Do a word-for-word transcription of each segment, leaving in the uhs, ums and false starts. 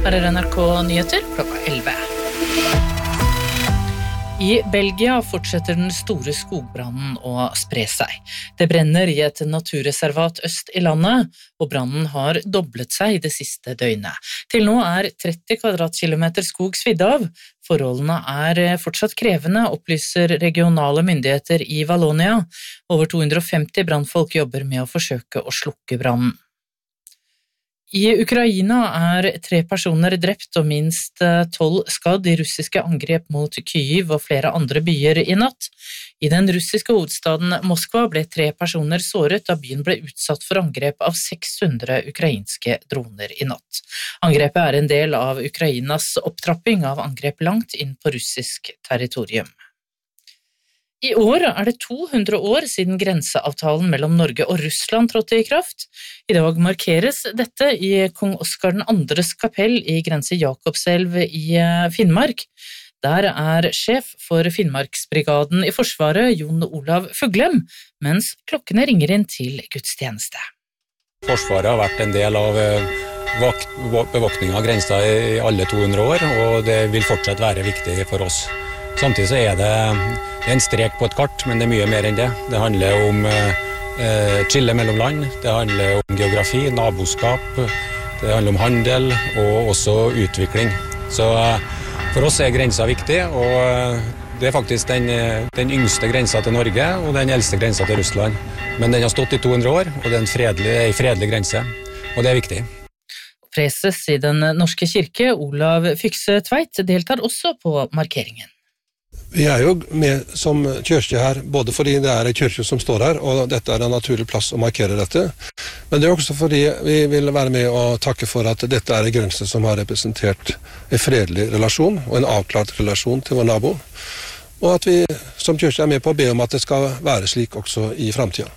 Her er N R K Nyheter klokka elleve. I Belgia fortsetter den store skogbrannen å spre seg. Det brenner i et naturreservat øst i landet, og brannen har doblet seg det siste døgnet. Til nå er tretti kvadratkilometer skog svidd av. Forholdene er fortsatt krevende, opplyser regionale myndigheter i Wallonia. Over to hundre og femti brannfolk jobber med å forsøke å slukke brannen. I Ukraina er tre personer drept og minst tolv skadd i russiske angrep mot Kyiv og flere andre byer i natt. I den russiske hovedstaden Moskva ble tre personer såret da byen ble utsatt for angrep av seks hundre ukrainske droner i natt. Angrepet er en del av Ukrainas opptrapping av angrep langt inn på russisk territorium. I år er det to hundre år siden grenseavtalen mellom Norge og Russland trådte i kraft. I dag markeres dette i kong Oskar den andres kapell i Grense Jakobselv i Finnmark. Der er sjef for Finnmarksbrigaden i Forsvaret, Jon Olav Fuglem, mens klokkene ringer inn til gudstjeneste. Forsvaret har vært en del av bevåkningen av grensa i alle to hundre år, og det vil fortsatt være viktig for oss. Samtidig så er det en strek på et kart, men det er mye mer enn det. Det handler om eh, skille mellom land, det handler om geografi, naboskap, det handler om handel og også utvikling. Så for oss er grensa viktig, og det er faktisk den, den yngste grensa til Norge og den eldste grensa til Russland. Men den har stått i to hundre år, og det er en fredelig, en fredelig grense, og det er viktig. Preses i Den norske kirke, Olav Fykse Tveit, deltar også på markeringen. Vi er jo med som kirke her, både fordi det er en kirke som står her, og dette er en naturlig plass å markere dette. Men det er også fordi vi vil være med og takke for at dette er en grense som har representert en fredelig relasjon, og en avklart relasjon til vår nabo. Og at vi som kirke er med på å be om at det skal være slik også i fremtiden.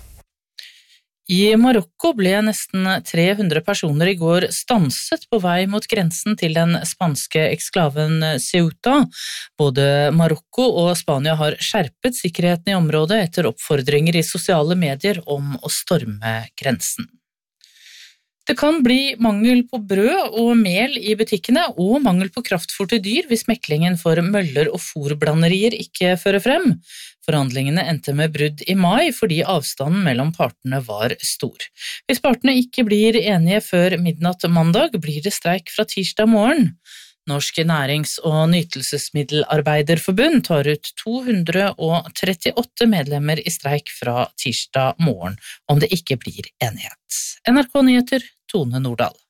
I Marokko ble nesten tre hundre personer i går stanset på vei mot grensen til den spanske eksklaven Ceuta. Både Marokko og Spania har skjerpet sikkerheten i området etter oppfordringer i sosiale medier om å storme grensen. Det kan bli mangel på brød og mel i butikkene og mangel på kraftfôr til dyr hvis meklingen for møller og fôrblanderier ikke fører frem. Forhandlingene endte med brudd i mai fordi avstanden mellom partene var stor. Hvis partene ikke blir enige før midnatt mandag, blir det streik fra tirsdag morgen. Norsk Nærings- og Nytelsesmiddelarbeiderforbund tar ut to hundre og trettiåtte medlemmer i streik fra tirsdag morgen, om det ikke blir enighet. N R K Nyheter, Tone Nordahl.